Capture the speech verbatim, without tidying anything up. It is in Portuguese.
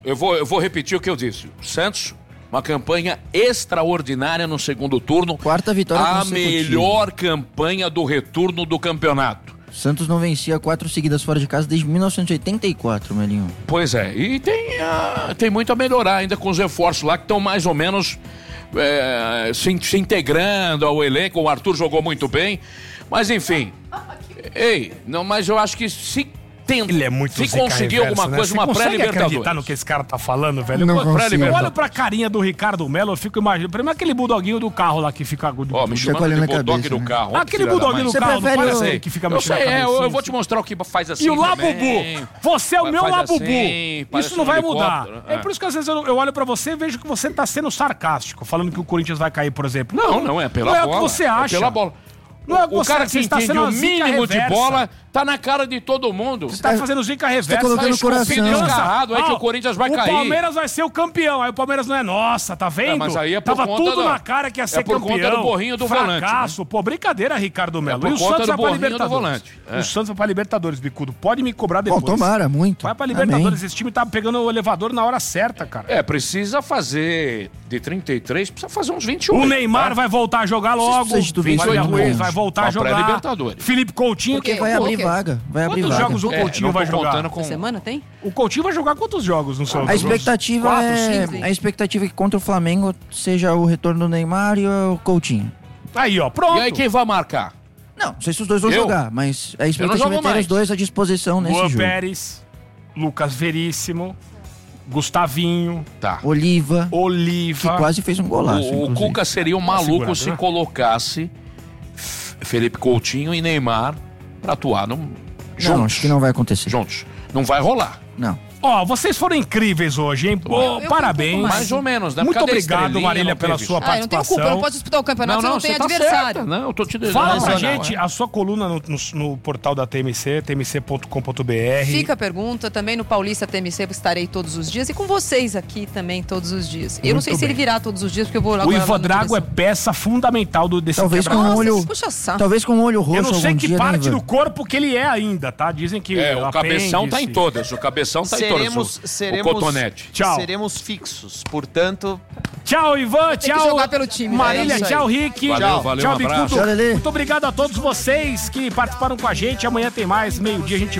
Eu vou, eu vou repetir o que eu disse. O Santos, uma campanha extraordinária no segundo turno. Quarta vitória A consecutiva. melhor campanha do retorno do campeonato. Santos não vencia quatro seguidas fora de casa desde mil novecentos e oitenta e quatro, Melinho. Pois é, e tem, uh, tem muito a melhorar ainda com os reforços lá que estão mais ou menos é, se, se integrando ao elenco. O Arthur jogou muito bem, mas enfim. Ei, não, mas eu acho que se tenta, Ele é muito se zica conseguir reversa, alguma né? coisa, Você uma consegue pré-libertadores. acreditar no que esse cara tá falando, velho? Não Eu- consigo. Eu olho pra carinha do Ricardo Melo, eu fico imaginando. Primeiro aquele bulldoguinho do carro lá que fica agudo. Ó, me Fica com chamando ele de na bulldog cabeça, do né? carro. Ó, Aquele filha da bulldoguinho mãe. do carro, não prefere parece o- ele que fica Eu mexendo sei, a é, eu, cabecinha. eu vou te mostrar o que faz assim. E o Labubu, também. você é o meu Faz Labubu. assim, parece Isso não um vai mudar. helicóptero, É é. por isso que às vezes eu, eu olho pra você e vejo que você tá sendo sarcástico, falando que o Corinthians vai cair, por exemplo. Não, não, é pela não é bola. o que você acha. É pela bola. Não é o que O você cara acha, que você está entende sendo o uma zica mínimo de reversa. bola tá na cara de todo mundo. Você tá fazendo zica reversa. colocando Tá no coração. esculpindo Descarrado aí que o Corinthians vai o cair. O Palmeiras vai ser o campeão. Aí o Palmeiras não é nossa, tá vendo? É, mas aí é por Tava conta tudo do- na cara que ia ser é por campeão. conta do borrinho do volante, Fracasso. Pô, brincadeira, Ricardo Melo. por e o conta Santos do vai pra borrinho do Libertadores. volante. É. O Santos vai pra Libertadores, Bicudo. Pode me cobrar Bom, depois. tomara, muito. Vai pra Libertadores. Amém. Esse time tá pegando o elevador na hora certa, cara. É, precisa fazer de trinta e três, precisa fazer uns vinte e oito. O Neymar tá? vai voltar a jogar logo. precisa de tudo isso, Olha, não, Ruiz gente. vai voltar a Pra jogar. pré-Libertadores. Felipe Coutinho. Por quê? Vai Por abrir quê? vaga, vai abrir Quantos vaga. jogos o É, Coutinho não tô vai jogar? contando com- Semana tem? O Coutinho vai jogar quantos jogos no seu A expectativa Quatro, é cinco? a expectativa é que contra o Flamengo seja o retorno do Neymar e o Coutinho. Aí, ó, pronto. E aí quem vai marcar? Não, não sei se os dois vão Eu? jogar, mas a não expectativa jogo é ter mais. os dois à disposição nesse Luan jogo. Pérez, Lucas Veríssimo, Gustavinho, Tá. Oliva, que Oliva. quase fez um golaço. O, o inclusive. Cuca seria um Tá maluco segurado, se né? colocasse F- Felipe Coutinho e Neymar pra atuar no, Não, juntos. acho que não vai acontecer. Juntos. Não vai rolar. Não. Ó, vocês foram incríveis hoje, hein? Pô, Eu- eu parabéns. fico mais. Mais ou menos, né? Muito Por causa da obrigado, estrelinha, Marília, não pela teve sua isso. Ah, eu não tenho participação. culpa, eu não posso disputar o campeonato se eu não tenho você tá adversário. certa. Não, eu tô te dizendo. Fala Não, pra não, gente é. a sua coluna no, no- no portal da T M C, t m c ponto com ponto b r. Fica a pergunta, também no Paulista T M C eu estarei todos os dias e com vocês aqui também todos os dias. Eu não Muito sei se bem. ele virá todos os dias, porque eu vou lá O agora lá Ivan no Drago é direção. peça fundamental do, desse Talvez com quebra- um olho, Nossa, puxa saco. talvez com um olho roxo Eu não sei algum que dia, né, parte Ivan? do corpo que ele é ainda, tá? Dizem que É, o cabeção tá em apêndice. todas. O cabeção tá em Seremos, todas. O, seremos, o cotonete. Tchau. seremos fixos, portanto, Tchau, Ivan. Tem que Tchau. jogar pelo time, Marília, é isso aí. tchau, Rick. Valeu, tchau, valeu, tchau, um abraço. Bicudo. Tchau, Lelê. Muito obrigado a todos vocês que participaram com a gente. Amanhã tem mais, meio-dia a gente